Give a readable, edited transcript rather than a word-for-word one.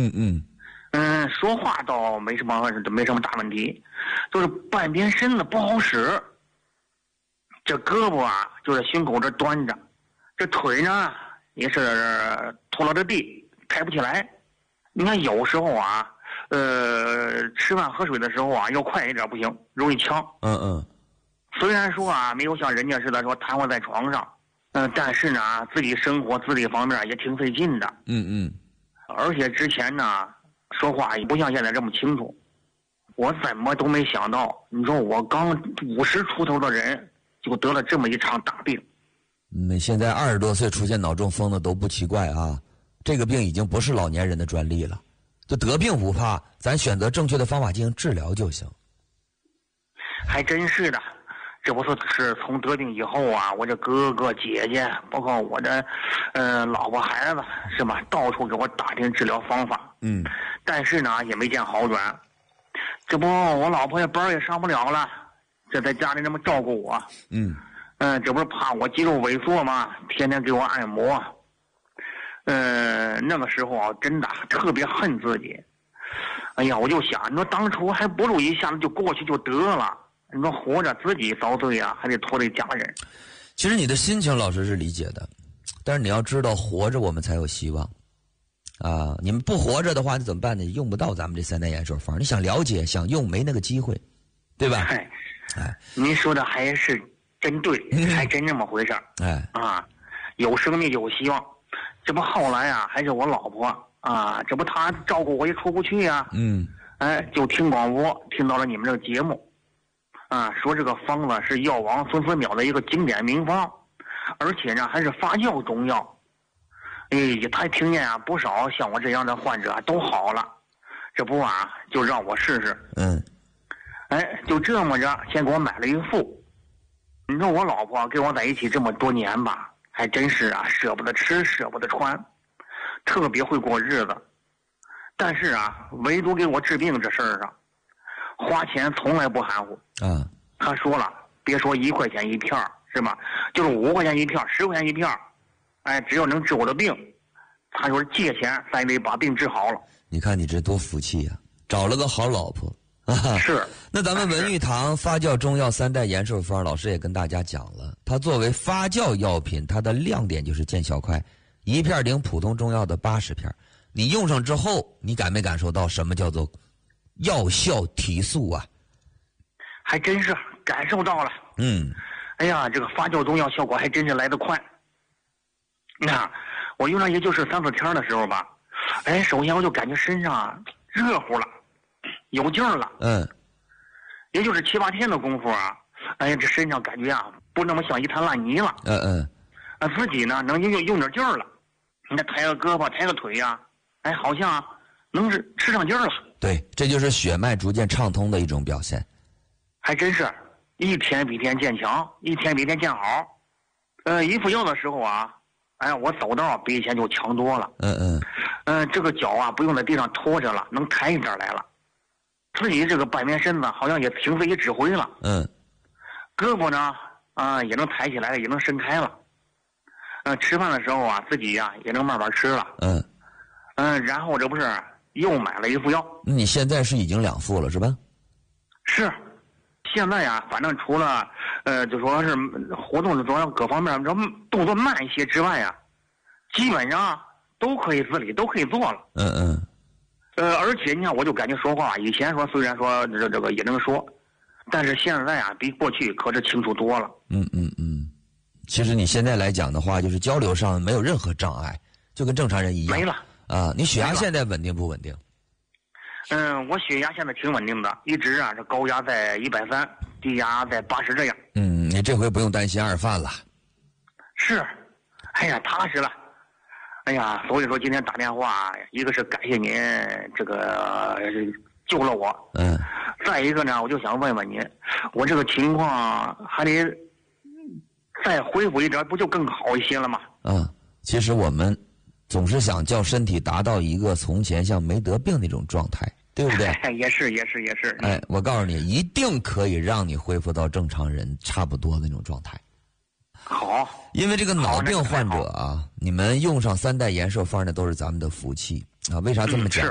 说话倒没什么大问题，就是半边身子不好使。这胳膊啊就在胸口这端着，这腿呢也是拖到这地，抬不起来。你看有时候啊，吃饭喝水的时候啊，要快一点不行，容易呛。虽然说啊，没有像人家似的说瘫痪在床上，但是呢，自己生活自理方面也挺费劲的。而且之前呢，说话也不像现在这么清楚。我怎么都没想到，你说我刚50出头的人，就得了这么一场大病。 现在20多岁出现脑中风的都不奇怪啊，这个病已经不是老年人的专利了。就得病不怕，咱选择正确的方法进行治疗就行。 还真是的，这不是从得病以后啊，我这哥哥姐姐，包括我的老婆孩子，是吧，到处给我打听治疗方法。但是呢，也没见好转。这不，我老婆也班也上不了了，这在家里那么照顾我。这不是怕我肌肉萎缩吗？天天给我按摩。那个时候啊，真的特别恨自己。哎呀，我就想，你说当初还不如一下子就过去就得了。你说活着自己遭罪啊，还得拖累家人。 其实你的心情老师是理解的，但是你要知道，活着我们才有希望啊！你们不活着的话，你怎么办呢？用不到咱们这3代延寿方，你想了解、想用，没那个机会，对吧？ 您说的还是真对，还真这么回事。有生命有希望。这不后来啊，还是我老婆啊，这不她照顾我也出不去呀。就听广播，听到了你们这个节目。说这个方子是药王孙思邈的一个经典名方，而且呢还是发酵中药。他听见啊，不少像我这样的患者都好了。这不啊，就让我试试。就这么着，先给我买了一副。你说我老婆跟我在一起这么多年吧，还真是啊，舍不得吃，舍不得穿，特别会过日子。但是啊，唯独给我治病这事儿上，花钱从来不含糊。他说了，别说1块钱一片是吧？就是5块钱一片，10块钱一片，只要能治我的病，他说借钱咱得把病治好了。 你看你这多福气呀，找了个好老婆。 是。 那咱们文玉堂发酵中药3代延寿方，老师也跟大家讲了，它作为发酵药品，它的亮点就是见效快，1片顶普通中药的80片。你用上之后，你感没感受到什么叫做药效提速啊？ 还真是感受到了。哎呀，这个发酵中药效果还真是来得快。你看，我用上也就是3-4天的时候吧，首先我就感觉身上热乎了，有劲儿了。也就是7-8天的功夫啊，这身上感觉啊不那么像一滩烂泥了。自己呢能用点劲儿了。你这抬个胳膊抬个腿呀，好像能是吃上劲儿了。 对，这就是血脉逐渐畅通的一种表现。 还真是一天比一天渐强，一天比一天见好。一服药的时候啊，我走道比以前就强多了。这个脚啊不用在地上拖着了，能抬一点来了。自己这个半边身子好像也凭自己指挥了。胳膊呢也能抬起来了，也能伸开了。吃饭的时候啊，自己呀也能慢慢吃了。然后这不是又买了一副药。 你现在是已经2副了是吧？ 是。现在呀，反正除了就说是活动的主要各方面动作慢一些之外呀，基本上都可以自理，都可以做了。而且你看，我就感觉说话以前说虽然说这个也能说，但是现在啊比过去可是清楚多了。 其实你现在来讲的话，就是交流上没有任何障碍，就跟正常人一样。 没了你血压现在稳定不稳定？ 我血压现在挺稳定的，一直啊这高压在130，低压在80这样。 你这回不用担心2犯了。 是，踏实了。所以说今天打电话，一个是感谢您这个救了我。再一个呢，我就想问问您，我这个情况还得再恢复一点，不就更好一些了吗？ 其实我们总是想叫身体达到一个从前像没得病那种状态，对不对？ 也是。 我告诉你，一定可以让你恢复到正常人差不多的那种状态。 好， 因为这个脑病患者啊，你们用上3代延寿方的都是咱们的福气啊。为啥这么讲？